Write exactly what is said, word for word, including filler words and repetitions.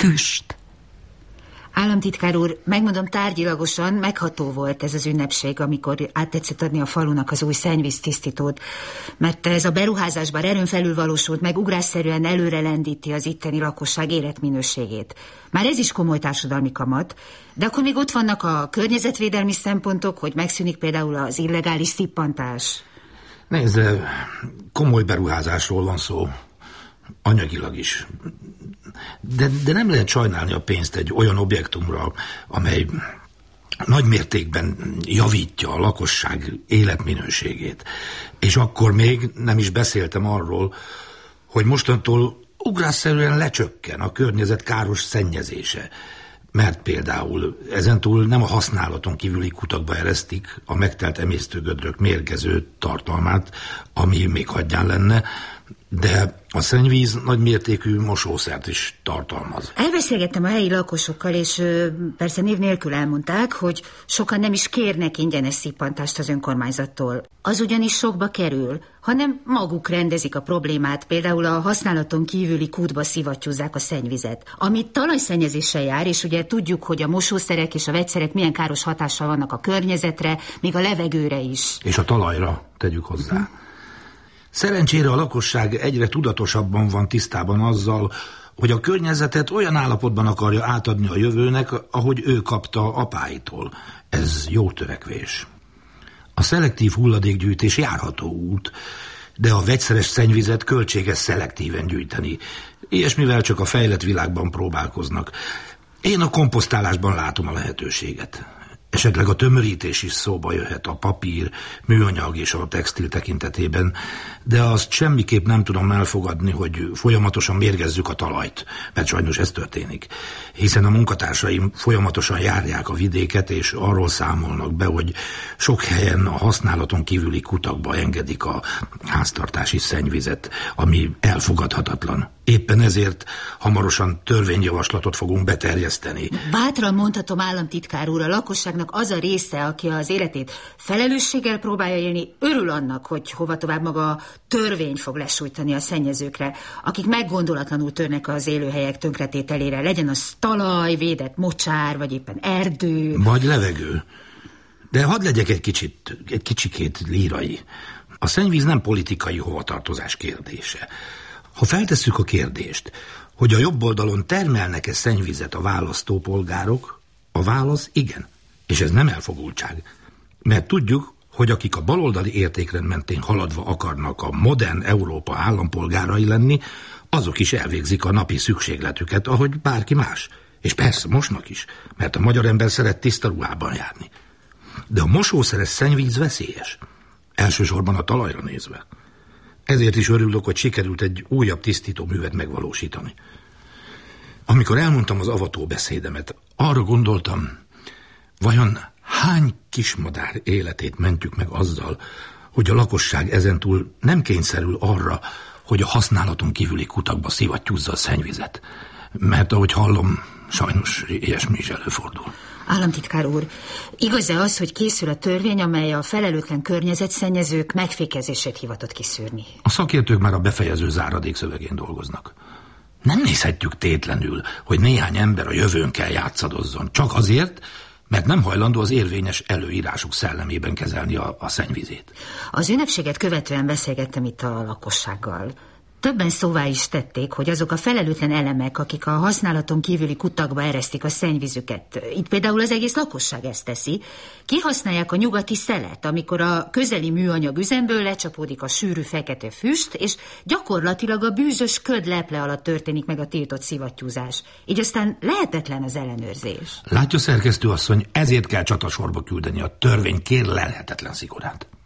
füst. Államtitkár úr, megmondom tárgyilagosan, megható volt ez az ünnepség, amikor áttetszett adni a falunak az új szennyvíztisztítót, mert ez a beruházás bár erőn felül valósult meg, ugrásszerűen előre lendíti az itteni lakosság életminőségét. Már ez is komoly társadalmi kamat, de akkor még ott vannak a környezetvédelmi szempontok, hogy megszűnik például az illegális szippantás. Nézd, komoly beruházásról van szó, anyagilag is. De, de nem lehet sajnálni a pénzt egy olyan objektumra, amely nagy mértékben javítja a lakosság életminőségét. És akkor még nem is beszéltem arról, hogy mostantól ugrásszerűen lecsökken a környezet káros szennyezése. Mert például ezentúl nem a használaton kívüli kutakba eresztik a megtelt emésztőgödrök mérgező tartalmát, ami még hagyján lenne, de a szennyvíz nagymértékű mosószert is tartalmaz. Elbeszélgettem a helyi lakosokkal, és ö, persze név nélkül elmondták, hogy sokan nem is kérnek ingyenes szippantást az önkormányzattól. Az ugyanis sokba kerül, hanem maguk rendezik a problémát, például a használaton kívüli kútba szivattyúzzák a szennyvizet, ami talajszennyezéssel jár, és ugye tudjuk, hogy a mosószerek és a vegyszerek milyen káros hatással vannak a környezetre, még a levegőre is. És a talajra tegyük hozzá. Uh-huh. Szerencsére a lakosság egyre tudatosabban van tisztában azzal, hogy a környezetet olyan állapotban akarja átadni a jövőnek, ahogy ő kapta apáitól. Ez jó törekvés. A szelektív hulladékgyűjtés járható út, de a vegyszeres szennyvizet költséges szelektíven gyűjteni. Ilyesmivel csak a fejlett világban próbálkoznak. Én a komposztálásban látom a lehetőséget. Esetleg a tömörítés is szóba jöhet a papír, műanyag és a textil tekintetében, de azt semmiképp nem tudom elfogadni, hogy folyamatosan mérgezzük a talajt, mert sajnos ez történik. Hiszen a munkatársaim folyamatosan járják a vidéket, és arról számolnak be, hogy sok helyen a használaton kívüli kutakba engedik a háztartási szennyvizet, ami elfogadhatatlan. Éppen ezért hamarosan törvényjavaslatot fogunk beterjeszteni. Bátran mondhatom, államtitkár úr, a lakosságnak az a része, aki az életét felelősséggel próbálja élni, örül annak, hogy hova tovább maga a törvény fog lesújtani a szennyezőkre, akik meggondolatlanul törnek az élőhelyek tönkretételére, legyen az talaj, védett mocsár, vagy éppen erdő. Vagy levegő. De hadd legyek egy kicsit, egy kicsikét lírai. A szennyvíz nem politikai hovatartozás kérdése. Ha feltesszük a kérdést, hogy a jobb oldalon termelnek-e szennyvizet a választópolgárok, a válasz igen. És ez nem elfogultság. Mert tudjuk, hogy akik a baloldali értékrend mentén haladva akarnak a modern Európa állampolgárai lenni, azok is elvégzik a napi szükségletüket, ahogy bárki más. És persze mosnak is, mert a magyar ember szeret tiszta ruhában járni. De a mosószeres szennyvíz veszélyes. Elsősorban a talajra nézve. Ezért is örülök, hogy sikerült egy újabb tisztítóművet megvalósítani. Amikor elmondtam az avató beszédemet, arra gondoltam, vajon hány kismadár életét mentjük meg azzal, hogy a lakosság ezentúl nem kényszerül arra, hogy a használaton kívüli kutakba szivattyúzza a szennyvizet. Mert ahogy hallom, sajnos ilyesmi is előfordul. Államtitkár úr, igaz-e az, hogy készül a törvény, amely a felelőtlen környezetszennyezők megfékezését hivatott kiszűrni? A szakértők már a befejező záradék szövegén dolgoznak. Nem nézhetjük tétlenül, hogy néhány ember a jövőnkkel játszadozzon, csak azért, mert nem hajlandó az érvényes előírásuk szellemében kezelni a, a szennyvizét. Az ünnepséget követően beszélgettem itt a lakossággal. Többen szóvá is tették, hogy azok a felelőtlen elemek, akik a használaton kívüli kutakba eresztik a szennyvizüket, itt például az egész lakosság ezt teszi, kihasználják a nyugati szelet, amikor a közeli műanyag üzemből lecsapódik a sűrű fekete füst, és gyakorlatilag a bűzös köd leple alatt történik meg a tiltott szivattyúzás. Így aztán lehetetlen az ellenőrzés. Látja, szerkesztő asszony, ezért kell csatasorba küldeni a törvény kérlelhetetlen szigorát.